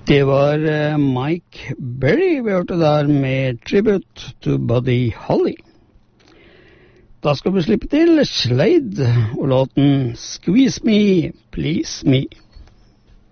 Det var Mike Berry vi hørte der med Tribute to Buddy Holly. Da skal vi slippe til Slade og låten Squeeze Me, Please Me.